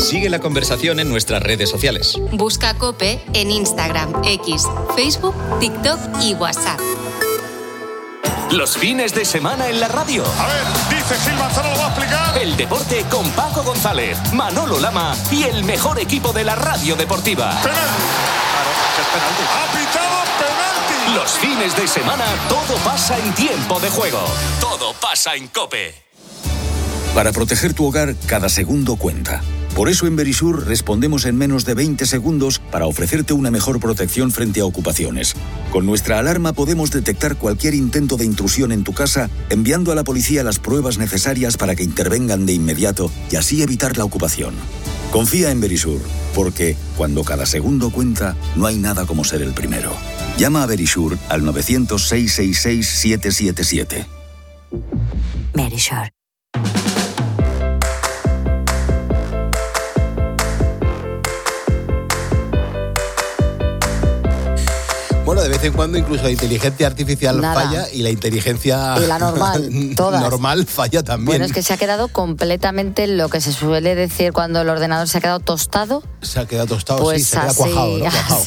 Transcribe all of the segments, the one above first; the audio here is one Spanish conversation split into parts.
Sigue la conversación en nuestras redes sociales. Busca COPE en Instagram, X, Facebook, TikTok y WhatsApp. Los fines de semana en la radio. A ver, dice Gil Manzano, lo va a explicar. El deporte con Paco González, Manolo Lama y el mejor equipo de la radio deportiva. Penalti. Claro, es penalti. Ha pitado penalti. Los fines de semana todo pasa en tiempo de juego. Todo pasa en COPE. Para proteger tu hogar, cada segundo cuenta. Por eso en Verisur respondemos en menos de 20 segundos para ofrecerte una mejor protección frente a ocupaciones. Con nuestra alarma podemos detectar cualquier intento de intrusión en tu casa, enviando a la policía las pruebas necesarias para que intervengan de inmediato y así evitar la ocupación. Confía en Verisur, porque cuando cada segundo cuenta, no hay nada como ser el primero. Llama a Verisur al 900-666-777. Verisur. Bueno, de vez en cuando incluso la inteligencia artificial falla y la inteligencia y la normal, todas. normal falla también. Bueno, es que se ha quedado completamente lo que se suele decir cuando el ordenador se ha quedado tostado. Se ha quedado tostado, pues sí, se ha quedado cuajado, ¿no? Cuajado.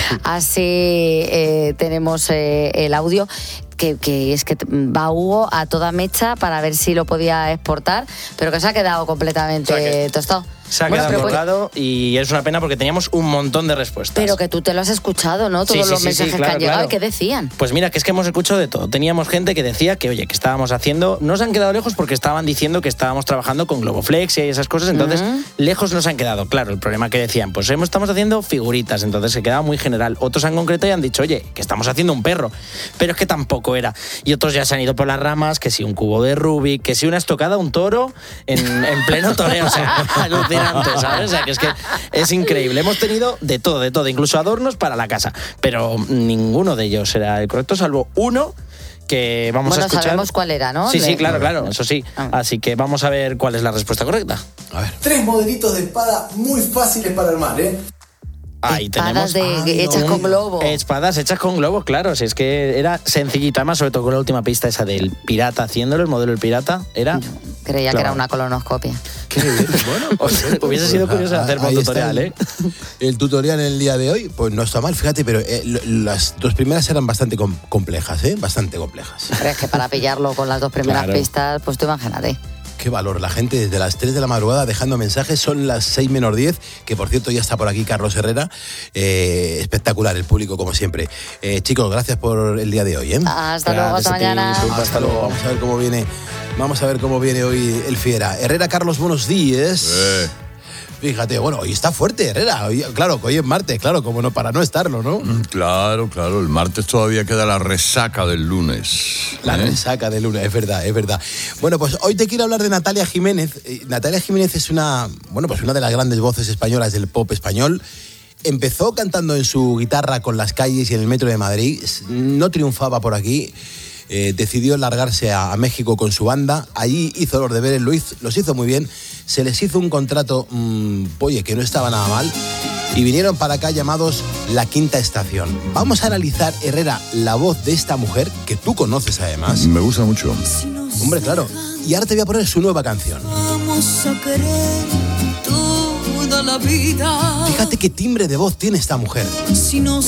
Así tenemos el audio. Que es que va Hugo a toda mecha para ver si lo podía exportar, pero que se ha quedado completamente tostado. Se ha quedado colgado y es una pena porque teníamos un montón de respuestas. Pero que tú te lo has escuchado, ¿no? Todos los mensajes que han llegado, ¿qué decían? Pues mira, que es que hemos escuchado de todo. Teníamos gente que decía que, oye, que estábamos haciendo... No se han quedado lejos porque estaban diciendo que estábamos trabajando con Globoflex y esas cosas, entonces lejos nos han quedado. Claro, el problema que decían, pues estamos haciendo figuritas, entonces se quedaba muy general. Otros han concretado y han dicho, oye, que estamos haciendo un perro. Pero es que tampoco era. Y otros ya se han ido por las ramas, que si un cubo de Rubik, que si una estocada, un toro en pleno toreo. O sea, alucinante, ¿sabes? O sea, que es increíble. Hemos tenido de todo, incluso adornos para la casa. Pero ninguno de ellos era el correcto, salvo uno que vamos a escuchar. Sabemos cuál era, ¿no? Sí, claro, eso sí. Así que vamos a ver cuál es la respuesta correcta. A ver. 3 modelitos de espada muy fáciles para armar, ¿eh? Ahí espadas tenemos hechas con globo. Espadas hechas con globo, claro. Si es que era sencillito, además, sobre todo con la última pista esa del pirata haciéndolo, el modelo del pirata, era... Yo creía que era una colonoscopia. Qué bien. Bueno, pues, hubiese sido curioso hacer un tutorial, ¿eh? El tutorial en el día de hoy, pues no está mal, fíjate, pero las dos primeras eran bastante complejas, ¿eh? Bastante complejas. Pero es que para pillarlo con las dos primeras pistas, pues tú imagínate. Qué valor, la gente desde las 3 de la madrugada dejando mensajes, son las 6 menos 10, que por cierto ya está por aquí Carlos Herrera, espectacular el público como siempre. Chicos, gracias por el día de hoy, ¿eh? Hasta luego, hasta mañana. Hasta luego, vamos a ver cómo viene hoy el Fiera. Herrera, Carlos, buenos días. Fíjate, bueno, hoy está fuerte Herrera, claro, que hoy es martes, claro, como no, para no estarlo, ¿no? Claro, el martes todavía queda la resaca del lunes. La resaca del lunes, es verdad. Bueno, pues hoy te quiero hablar de Natalia Jiménez. Natalia Jiménez es una de las grandes voces españolas del pop español. Empezó cantando en su guitarra con Las Calles y en el metro de Madrid, no triunfaba por aquí. Decidió largarse a México con su banda. Allí hizo los deberes, los hizo muy bien. Se les hizo un contrato, que no estaba nada mal. Y vinieron para acá llamados La Quinta Estación. Vamos a analizar, Herrera, la voz de esta mujer, que tú conoces además. Me gusta mucho. Hombre, claro. Y ahora te voy a poner su nueva canción. Vamos a querer toda la vida. Fíjate qué timbre de voz tiene esta mujer. Si nos